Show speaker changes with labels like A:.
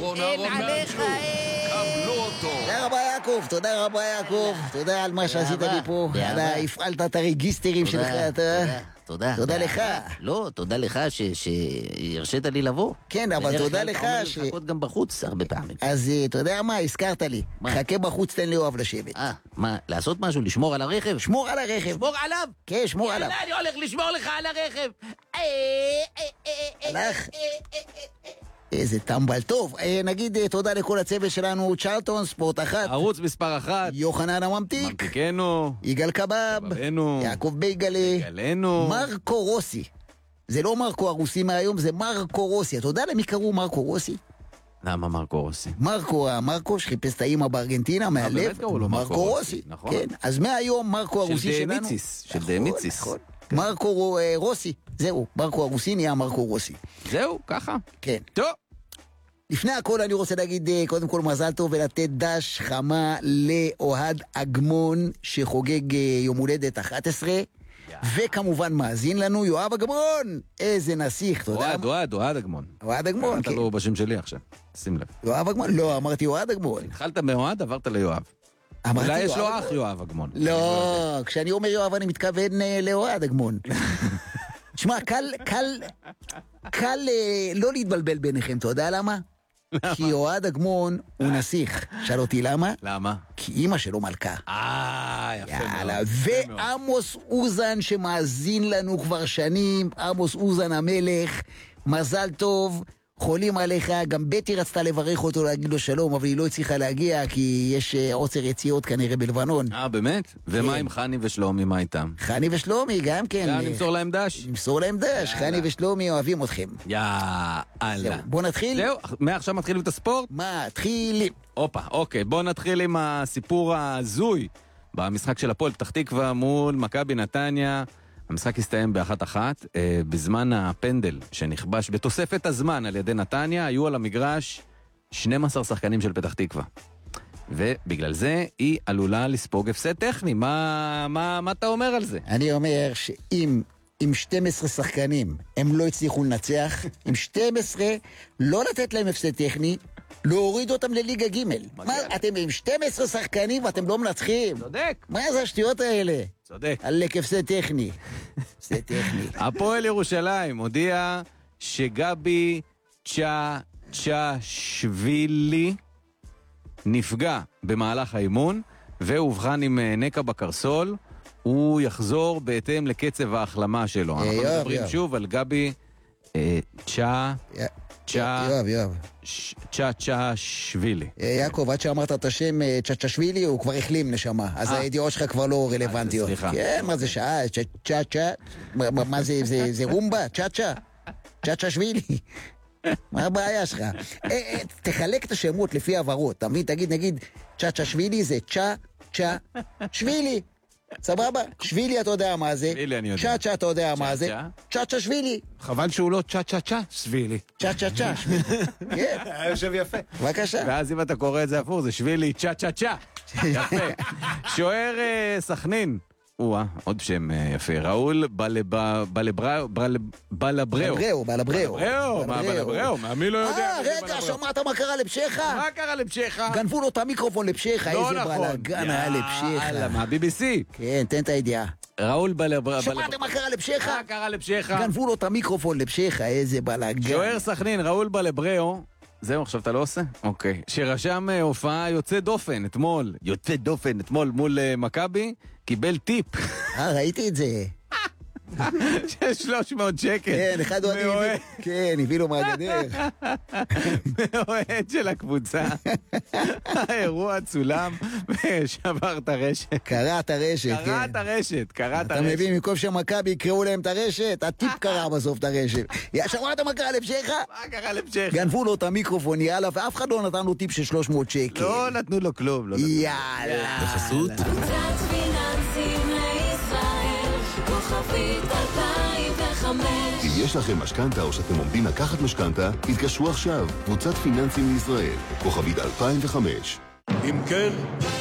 A: ניצחון אהרון מהג'ו. קבלו אותו.
B: תודה רבה יעקב, תודה רבה יעקב. תודה על מה שעשית לי פה. אתה הפעלת את הרגיסטרים שלך.
C: תודה.
B: תודה לך.
C: לא, תודה לך שהרשית לי לבוא.
B: כן, אבל תודה לך
C: אתה אומר לחכות גם בחוץ הרבה פעמים.
B: אז אתה יודע מה, הזכרת לי. חכה בחוץ, תן לי אוהב לשבת.
C: מה, לעשות משהו? לשמור על הרכב?
B: שמור על הרכב.
C: שמור עליו?
B: כן, שמור עליו.
C: יאללה, אני הולך לשמור לך על הרכב.
B: הלך. איזה טמבל. טוב, נגיד תודה לכל הצוות שלנו, צ'רלטון, ספורט 1,
A: ערוץ מספר 1,
B: יוחנן הממתיק,
A: ממתיקנו,
B: יגאל קבב, יעקב בייגלה, מרקו רוסי. זה לא מרקו הרוסי מהיום, זה מרקו רוסי. אתה יודע למי קראו מרקו רוסי?
A: למה מרקו רוסי?
B: מרקו שחיפש את האמא בארגנטינה מהלב, מרקו רוסי. כן, אז מהיום מרקו הרוסי שלנו,
A: של דמיציס.
B: מרקו רוסי, זהו, מרקו הרוסי נהיה מרקו רוסי.
A: זהו, ככה?
B: כן.
A: טוב.
B: לפני הכל אני רוצה להגיד קודם כל מזל טוב ולתת דש חמה לאוהד אגמון שחוגג יום הולדת 11, וכמובן מאזין לנו יואב אגמון. איזה נסיך, תודה.
A: אוהד אגמון.
B: אוהד אגמון,
A: אתה לא בשם שלי עכשיו, שים לב.
B: יואב אגמון, לא, אמרתי אוהד אגמון.
A: התחלת מאוהד, עברת ליואב. אולי יש לו אח יואב אגמון.
B: לא, כשאני אומר יואב אני מתכוון לאוהד אגמון. תשמע, קל לא להתבלבל ביניכם, אתה יודע למה? כי אוהד אגמון הוא נסיך. שאל אותי למה?
A: למה?
B: כי אמא שלו מלכה.
A: יפה מאוד.
B: ועמוס אוזן שמאזין לנו כבר שנים, עמוס אוזן המלך, מזל טוב, חולים עליך. גם בטי רצתה לברך אותו, להגיד לו שלום, אבל היא לא הצליחה להגיע כי יש עוצר יציאות כנראה בלבנון.
A: באמת? ומה עם חני ושלומי, מה איתם?
B: חני ושלומי גם כן.
A: נמסור להם דש?
B: נמסור להם דש, חני ושלומי אוהבים אתכם.
A: יאללה.
B: בוא נתחיל?
A: זהו, מעכשיו מתחילים את הספורט?
B: מתחילים.
A: אוקיי, בוא נתחיל עם הסיפור הזוי במשחק של הפועל פתח תקווה מול מכבי נתניה. המשחק הסתיים ב1-1, בזמן הפנדל שנכבש בתוספת הזמן על ידי נתניה, היו על המגרש 12 שחקנים של פתח תקווה. ובגלל זה היא עלולה לספוג הפסד טכני. מה אתה אומר על זה?
B: אני אומר שאם עם 12 שחקנים הם לא הצליחו לנצח, עם 12 לא לתת להם הפסד טכני, להוריד אותם לליגה ג'. מה, אתם עם 12 שחקנים ואתם לא מנצחים?
A: צודק.
B: מה זה השטויות האלה?
A: צודק.
B: עלק הפסד טכני. הפסד טכני.
A: הפועל ירושלים הודיע שגבי צ'אצ'שווילי נפגע במהלך האימון והובחן עם נקע בקרסול. הוא יחזור בהתאם לקצב ההחלמה שלו. אנחנו מדברים שוב על גבי צ'אצ'שווילי.
B: יעקב, עד שאמרת את השם צ'אצ'שווילי, הוא כבר החלים נשמה. אז הידיעות שלך כבר לא רלוונטיות.
A: סליחה.
B: כן, מה זה שעה? צ'אצ'ה? מה זה, זה רומבה? צ'אצ'ה? צ'אצ'שווילי? מה הבעיה שלך? תחלק את השמות לפי עברות. אתה מבין? תגיד, נגיד, צ'אצ'שווילי זה צ'אצ'שווילי. סבבה? שווילי אתה יודע מה זה.
A: שווילי אני יודע.
B: צ'אצ'ה אתה יודע מה זה. צ'אצ'ה שווילי.
A: חבל שהוא לא צ'אצ'ה שווילי.
B: צ'אצ'ה שווילי. כן.
A: היה יושב יפה.
B: בבקשה.
A: ואז אם אתה קורא את זה הפוך, זה שווילי צ'אצ'ה. יפה. שוער סכנין. עוד שם יפה. ראול בלבראו.
B: בלבראו.
A: מי לא יודע?
B: רגע, שמעת מה קרה לפשחה?
A: מה קרה לפשחה?
B: גנבו לו את המיקרופון לפשחה.
A: לא
B: איזה
A: נכון.
B: בלגן היה לפשחה.
A: מה-BBC.
B: כן, תן את הידיעה.
A: ראול בלבראו.
B: שמעתם מה קרה לפשחה?
A: מה קרה לפשחה?
B: גנבו לו את המיקרופון לפשחה. איזה בלגן.
A: שוער סכנין, ראול בלבראו. זהו, עכשיו אתה לא עושה? אוקיי. שרשם הופעה יוצא דופן אתמול מול מכבי, קיבל טיפ.
B: ראיתי את זה.
A: של 300 שקל.
B: כן, אחד אוהדים. כן, הביא לו מהגדר.
A: מאוהד של הקבוצה. האירוע צולם ושבר את הרשת.
B: קרע את הרשת, כן. אתה מבין, במקום שמכבי יקראו להם את הרשת, הטיפ קרע בסוף את הרשת. שמעת מה קרה לפשחה?
A: מה קרה לפשחה?
B: גנבו לו את המיקרופון, יאללה, ואף אחד לא נתן לו טיפ של 300 שקל.
A: לא נתנו לו כלום.
B: יאללה.
D: בחסות פיננסים לישראל, כוכבית 2005.
E: אם יש לכם משכנתה או שאתם עומדים לקחת משכנתה, התקשרו עכשיו. קבוצת פיננסים לישראל, כוכבית 2005.
F: אם כן,